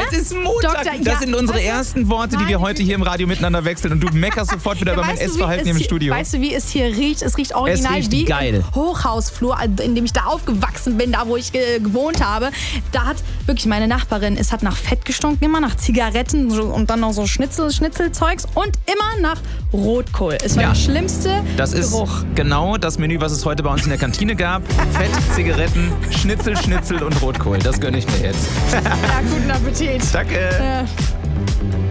Es ist Montag. Das sind unsere ersten Worte, die wir heute hier im Radio miteinander wechseln. Und du meckerst sofort wieder über mein Essverhalten im Studio. Weißt du, wie es hier riecht? Es riecht original wie geil. im Hochhausflur, in dem ich da aufgewachsen bin, da wo ich gewohnt habe. Da hat wirklich meine Nachbarin, es hat nach Fett gestunken, immer nach Zigaretten und dann noch so Schnitzelzeugs und immer nach Rotkohl. Es war der schlimmste Geruch. Ist genau das Menü, was es heute bei uns in der Kantine gab. Fett, Zigaretten, Schnitzel und Rotkohl. Das gönne ich mir jetzt. Ja, guten Appetit. Danke.